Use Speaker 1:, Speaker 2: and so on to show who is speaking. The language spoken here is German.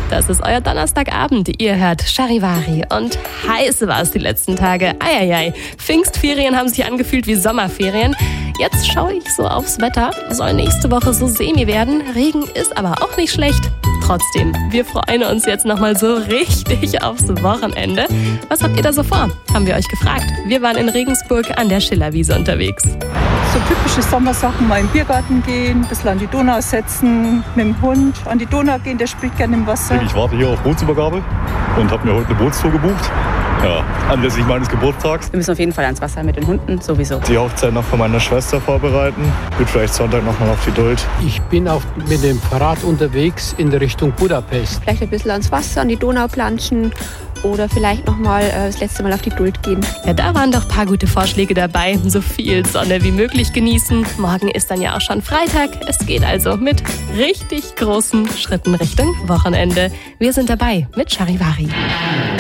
Speaker 1: Das ist euer Donnerstagabend. Ihr hört Charivari. Und heiß war es die letzten Tage. Eieiei. Pfingstferien haben sich angefühlt wie Sommerferien. Jetzt schaue ich so aufs Wetter. Soll nächste Woche so semi werden. Regen ist aber auch nicht schlecht. Trotzdem, wir freuen uns jetzt nochmal so richtig aufs Wochenende. Was habt ihr da so vor? Haben wir euch gefragt. Wir waren in Regensburg an der Schillerwiese unterwegs.
Speaker 2: So typische Sommersachen, mal in den Biergarten gehen, ein bisschen an die Donau setzen, mit dem Hund an die Donau gehen, der spielt gerne im Wasser.
Speaker 3: Ich warte hier auf Bootsübergabe und habe mir heute eine Bootstour gebucht. Ja, anlässlich meines Geburtstags.
Speaker 4: Wir müssen auf jeden Fall ans Wasser mit den Hunden, sowieso.
Speaker 3: Die Hochzeit noch von meiner Schwester vorbereiten. Wird vielleicht Sonntag noch mal auf die Duld.
Speaker 5: Ich bin mit dem Fahrrad unterwegs in der Richtung Budapest.
Speaker 6: Vielleicht ein bisschen ans Wasser, an die Donau planschen oder vielleicht noch mal das letzte Mal auf die Duld gehen.
Speaker 1: Ja, da waren doch ein paar gute Vorschläge dabei. So viel Sonne wie möglich genießen. Morgen ist dann ja auch schon Freitag. Es geht also mit richtig großen Schritten Richtung Wochenende. Wir sind dabei mit Charivari.